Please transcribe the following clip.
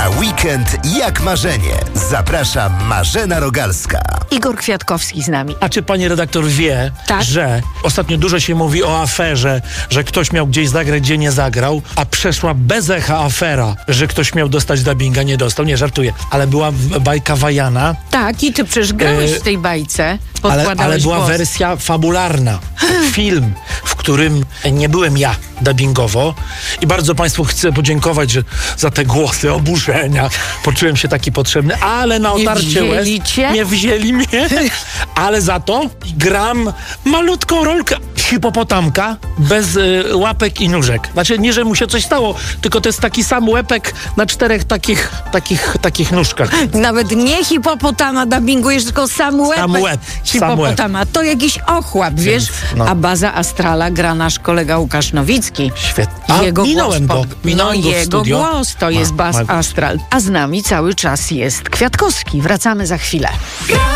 Na weekend jak marzenie. Zaprasza Marzena Rogalska. Igor Kwiatkowski z nami. A czy pani redaktor wie, Tak? że ostatnio dużo się mówi o aferze, że ktoś miał gdzieś zagrać, gdzie nie zagrał, a przeszła bez echa afera, że ktoś miał dostać dubbinga, nie dostał. Nie, żartuję. Ale była bajka Wajana, Tak, i ty przecież grałeś w tej bajce. ale Podkładałeś była głos. wersja fabularna. Film, w którym nie byłem ja dubbingowo. I bardzo państwu chcę podziękować za te głosy oburzenia. Poczułem się taki potrzebny, ale na otarcie łez wzięli cię? nie wzięli mnie. Ale za to gram malutką rolkę hipopotamka bez łapek i nóżek. Znaczy nie, że mu się coś stało, tylko to jest taki sam łepek na 4 takich nóżkach. Nawet nie hipopotama dubbingujesz, tylko sam łeb. Sam łeb. Hipopotama. To jakiś ochłap, wiesz? no. A baza astrala gra nasz kolega Łukasz Nowicki. Świetnie. A Jego minąłem głos, go. Minąłem go w jego studio. głos to jest baz astral. A z nami cały czas jest Kwiatkowski. Wracamy za chwilę.